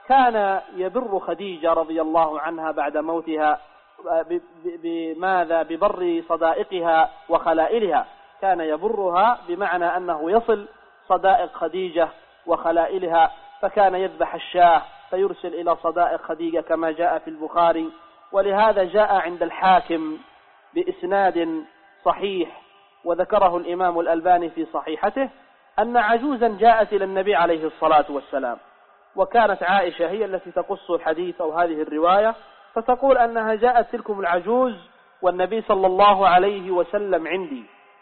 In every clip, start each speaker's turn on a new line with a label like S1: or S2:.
S1: كان يبر خديجة رضي الله عنها بعد موتها بماذا؟ ببر صدائقها وخلائلها. كان يبرها بمعنى أنه يصل صدائق خديجة وخلائلها، فكان يذبح الشاة فيرسل إلى صدائق خديجة كما جاء في البخاري. ولهذا جاء عند الحاكم بإسناد صحيح وذكره الإمام الألباني في صحيحته أن عجوزا جاءت إلى النبي عليه الصلاة والسلام، وكانت عائشة هي التي تقص الحديث أو هذه الرواية، فتقول أنها جاءت تلكم العجوز والنبي صلى الله عليه وسلم عندي،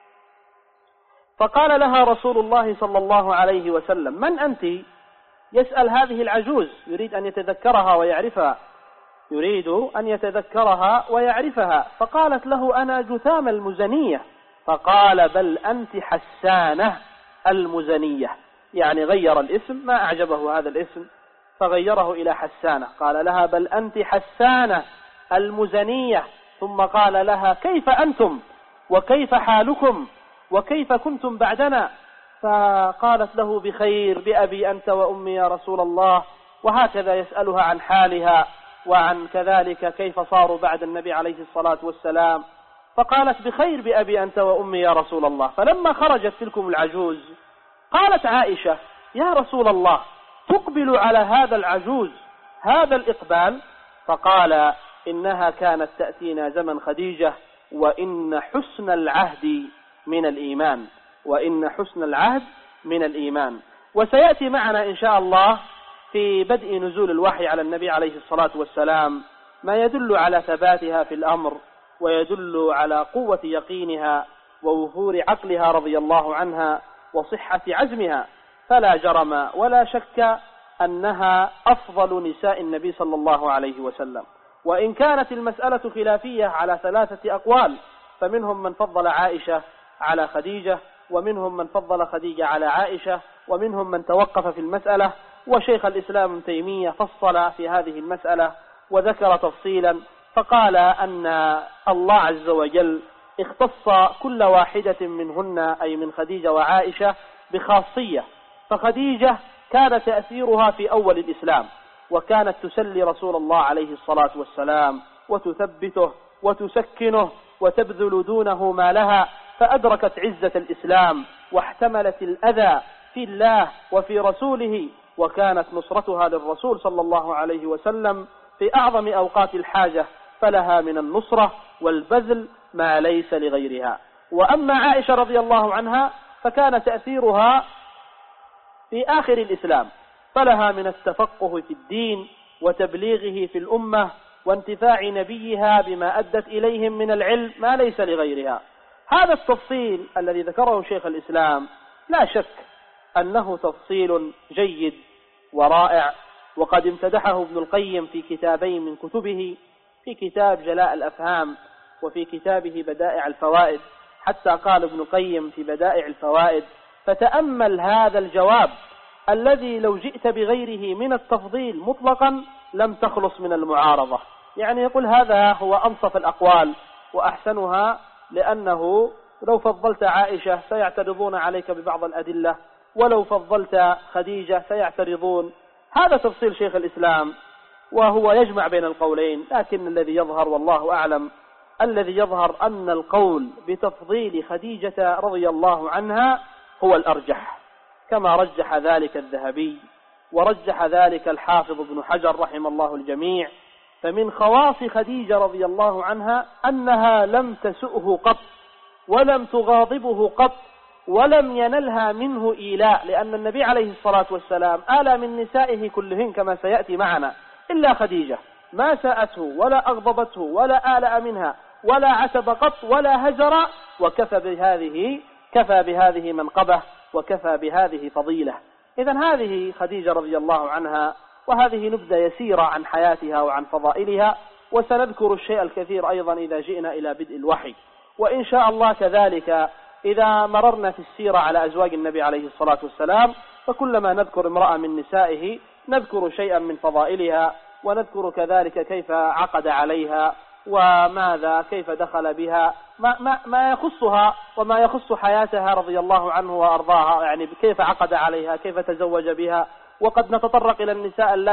S1: فقال لها رسول الله صلى الله عليه وسلم: من أنت؟ يسأل هذه العجوز، يريد أن يتذكرها ويعرفها، يريد أن يتذكرها ويعرفها. فقالت له: أنا جثام المزنية. فقال: بل أنت حسانة المزنية، يعني غير الاسم، ما أعجبه هذا الاسم فغيره إلى حسانة. قال لها: بل أنت حسانة المزنية. ثم قال لها: كيف أنتم وكيف حالكم وكيف كنتم بعدنا؟ فقالت له: بخير، بأبي أنت وأمي يا رسول الله. وهكذا يسألها عن حالها وعن كذلك كيف صاروا بعد النبي عليه الصلاة والسلام، فقالت: بخير، بأبي أنت وأمي يا رسول الله. فلما خرجت تلكم العجوز قالت عائشة: يا رسول الله، تقبل على هذا العجوز هذا الإقبال؟ فقال: إنها كانت تأتينا زمن خديجة، وإن حسن العهد من الإيمان، وإن حسن العهد من الإيمان. وسيأتي معنا إن شاء الله في بدء نزول الوحي على النبي عليه الصلاة والسلام ما يدل على ثباتها في الأمر، ويدل على قوة يقينها ووفور عقلها رضي الله عنها وصحة عزمها. فلا جرم ولا شك أنها أفضل نساء النبي صلى الله عليه وسلم. وإن كانت المسألة خلافية على 3 أقوال، فمنهم من فضل عائشة على خديجة، ومنهم من فضل خديجة على عائشة، ومنهم من توقف في المسألة. وشيخ الإسلام ابن تيمية فصل في هذه المسألة وذكر تفصيلا، فقال أن الله عز وجل اختص كل واحدة منهن، أي من خديجة وعائشة، بخاصية. فخديجة كان تأثيرها في أول الإسلام، وكانت تسلي رسول الله عليه الصلاة والسلام وتثبته وتسكنه وتبذل دونه ما لها، فأدركت عزة الإسلام واحتملت الأذى في الله وفي رسوله، وكانت نصرتها للرسول صلى الله عليه وسلم في أعظم أوقات الحاجة، فلها من النصرة والبذل ما ليس لغيرها. وأما عائشة رضي الله عنها فكان تأثيرها في آخر الإسلام، فلها من التفقه في الدين وتبليغه في الأمة وانتفاع نبيها بما أدت إليهم من العلم ما ليس لغيرها. هذا التفصيل الذي ذكره شيخ الإسلام لا شك أنه تفصيل جيد ورائع، وقد امتدحه ابن القيم في كتابين من كتبه، في كتاب جلاء الأفهام وفي كتابه بدائع الفوائد. حتى قال ابن القيم في بدائع الفوائد: فتأمل هذا الجواب الذي لو جئت بغيره من التفضيل مطلقا لم تخلص من المعارضة. يعني يقول هذا هو أنصف الأقوال وأحسنها، لأنه لو فضلت عائشة سيعترضون عليك ببعض الأدلة، ولو فضلت خديجة سيعترضون. هذا تفصيل شيخ الإسلام، وهو يجمع بين القولين، لكن الذي يظهر والله أعلم، الذي يظهر أن القول بتفضيل خديجة رضي الله عنها هو الأرجح، كما رجح ذلك الذهبي ورجح ذلك الحافظ ابن حجر رحم الله الجميع. فمن خواص خديجة رضي الله عنها أنها لم تسؤه قط ولم تغاضبه قط ولم ينلها منه إيلاء، لأن النبي عليه الصلاة والسلام آلى من نسائه كلهن كما سيأتي معنا، إلا خديجة ما ساءته ولا أغضبته ولا آلأ منها ولا عتب قط ولا هجر، وكفى بهذه منقبة وكفى بهذه فضيلة. إذن هذه خديجة رضي الله عنها، وهذه نبذة يسيرة عن حياتها وعن فضائلها، وسنذكر الشيء الكثير أيضا إذا جئنا إلى بدء الوحي. وإن شاء الله كذلك إذا مررنا في السيرة على أزواج النبي عليه الصلاة والسلام، فكلما نذكر امرأة من نسائه نذكر شيئا من فضائلها، ونذكر كذلك كيف عقد عليها وماذا كيف دخل بها، ما يخصها وما يخص حياتها رضي الله عنه وأرضاها، يعني كيف عقد عليها، كيف تزوج بها. وقد نتطرق إلى النساء